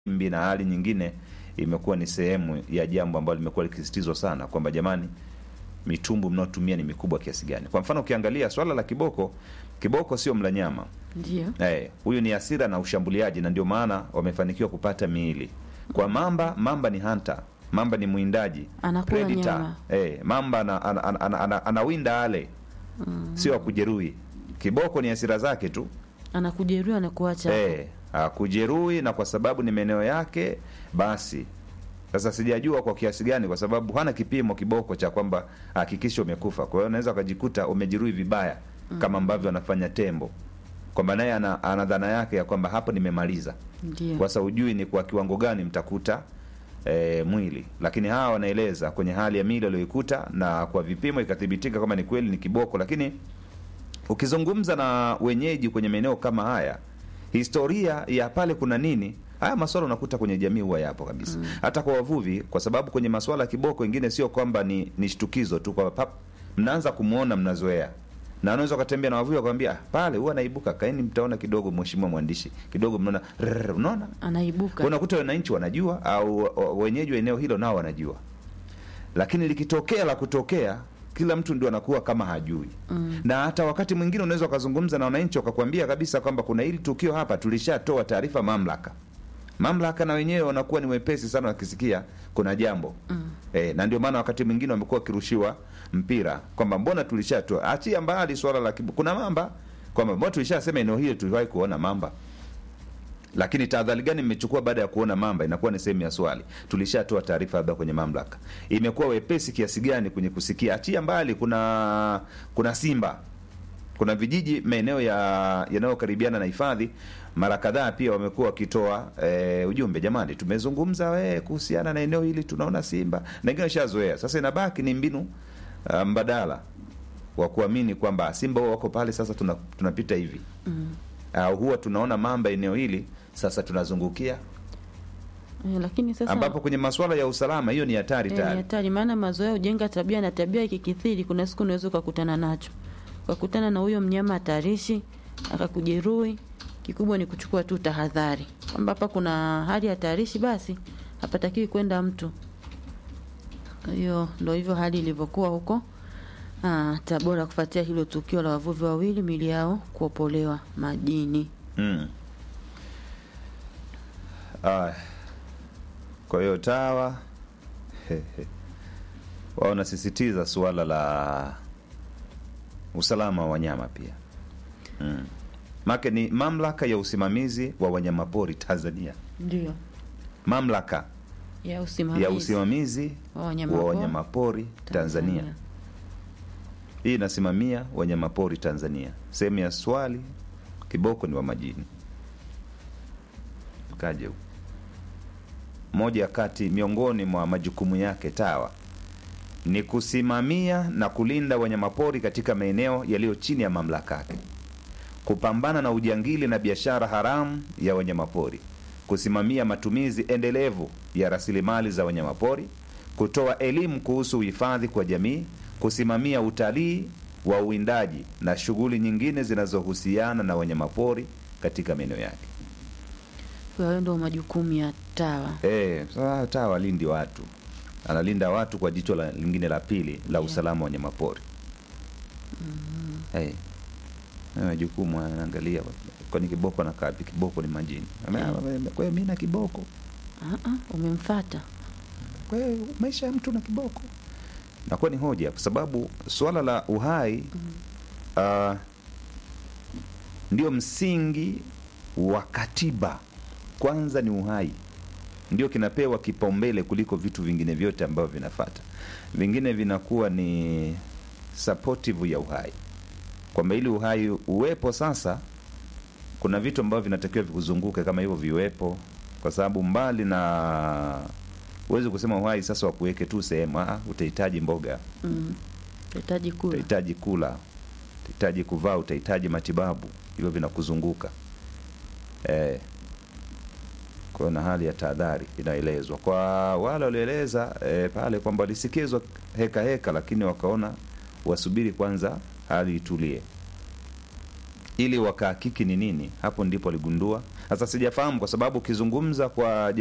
mbi na hali nyingine imekuwa ni sehemu ya jambo ambalo limekuwa likisisitizwa sana kwamba jamani, mitumbu mnaotumia ni mikubwa kiasi gani. Kwa mfano ukiangalia swala la kiboko, kiboko sio mla nyama. Ndio. Huyu ni hasira na ushambuliaji, na ndio maana wamefanikiwa kupata miili. Kwa mamba, mamba ni hunter, mamba ni mwindaji, Anakula nyama. Mamba anawinda ale. Sio kujeruhi. Kiboko ni hasira zake tu. Anakujeruhi, anakuacha. Kujeruhi, na kwa sababu ni maeneo yake basi. Sasa sijajua kwa kiasi gani, kwa sababu hana kipimo kiboko cha kwamba hakikisha umekufa. Kwa hiyo unaweza ukajikuta umejeruhi vibaya kama ambavyo anafanya tembo, kwamba naye ana dhana yake ya kwamba hapo nimemaliza. Ndio. Kwa sababu hujui ni kwa kiwango gani mtakuta mwili, lakini hawa wanaeleza kwenye hali ya miili aliyoikuta na kwa vipimo ikathibitika kama ni kweli ni kiboko. Lakini ukizungumza na wenyeji kwenye maeneo kama haya, historia ya pale kuna nini, haya masuala unakuta kwenye jamii huwa yapo kabisa. Hata kwa wavuvi, kwa sababu kwenye masuala ya kiboko wengine sio kwamba ni shtukizo tu, kwa pap mnaanza kumuona, mnazoea. Na unaweza kutembea na wavuvi wakwambia pale huwa anaibuka, kaeni mtaona kidogo, mheshimiwa mwandishi, kidogo mnaona unaona Anaibuka. Unakuta wananchi wanajua, au wenyeji wa eneo hilo nao wanajua. Lakini likitokea la kutokea, kila mtu ndio anakuwa kama hajui. Na hata wakati mwingine unaweza kuzungumza na wananchi wakakwambia kabisa kwamba kuna hili tukio hapa, tulishatoa taarifa mamlaka. Mamlaka na wenyewe wanakuwa ni wepesi sana wakisikia kuna jambo. Na ndio maana wakati mwingine wamekuwa wakirushiwa mpira kwamba mbona tulishatoa, achia mbali swala la kuna mamba, kwamba mbona tulishasema eneo hili tuliwahi kuona mamba. Lakini tahadhari gani mmechukua baada ya kuona mamba, inakuwa ni sehemu ya swali. Tulishatoa taarifa labda kwenye mamlaka. Imekuwa wepesi kiasi gani kwenye kusikia, achia mbali kuna simba. Kuna vijiji maeneo yanayokaribiana na hifadhi, mara kadhaa pia wamekuwa wakitoa ujumbe, jamani tumezungumza kuhusiana na eneo hili, tunaona simba, na wengine washazoea. Sasa inabaki ni mbinu mbadala wa kuamini kwamba simba wako pale, sasa tunapita hivi. Au huwa tunaona mamba eneo hili, sasa tunazungukia. Lakini sasa ambapo kwenye masuala ya usalama hiyo ni hatari tayari. Ni hatari, maana mazoea hujenga tabia, na tabia ikikithiri, kuna siku unaweza kukutana nacho. Ukakutana na huyo mnyama hatarishi akakujeruhi. Kikubwa ni kuchukua tu tahadhari kwamba hapa kuna hali hatarishi, basi hapatakiwi kwenda mtu. Kwa hiyo ndio hivyo hali ilivyokuwa huko Tabora, kufuatia hilo tukio la wavuvi wawili miili yao kuopolewa majini. Kwa hiyo TAWA wanasisitiza suala la usalama wa wanyama pia. Make ni mamlaka ya usimamizi wa wanyamapori Tanzania. Ndio. Mamlaka ya usimamizi wa wanyamapori Tanzania. Hii inasimamia wanyamapori Tanzania. Sehemu ya swali, kiboko ni wa majini. Kaje huko. Moja kati miongoni mwa majukumu yake TAWA ni kusimamia na kulinda wanyamapori katika maeneo yaliyo chini ya mamlaka yake, kupambana na ujangili na biashara haramu ya wanyamapori, kusimamia matumizi endelevu ya rasilimali za wanyamapori, kutoa elimu kuhusu uhifadhi kwa jamii, kusimamia utalii wa uwindaji na shughuli nyingine zinazohusiana na wanyamapori katika maeneo yake. Kwa hiyo ndio majukumu ya TAWA. Sasa TAWA lindi watu. Analinda watu kwa jicho lingine la pili la usalama wa wanyamapori. Majukumu anaangalia kwani kiboko na kapi, kiboko ni majini. Kwa hiyo mimi na kiboko. Umemfuata. Kwa hiyo maisha ya mtu na kiboko. Na kwa ni hoja, kwa sababu swala la uhai ndio msingi wa katiba. Kwanza ni uhai ndio kinapewa kipaumbele kuliko vitu vingine vyote ambavyo vinafuata. Vingine vinakuwa ni supportive ya uhai. Kwamba ili uhai uwepo, sasa kuna vitu ambavyo vinatakiwa vikuzunguke kama hivyo viwepo, kwa sababu mbali na uweze kusema uhai sasa wakuweke tu sehemu, utahitaji mboga, utahitaji kula, utahitaji kula, utahitaji kuvaa, utahitaji matibabu, hivyo vinakuzunguka. Kwa na hali ya tahadhari inaelezwa kwa wale walioeleza pale kwamba walisikizwa heka, lakini wakaona wasubiri kwanza hali itulie. ili wakahakiki ni nini. Hapo ndipo aligundua. Sasa sijafahamu kwa sababu ukizungumza kwa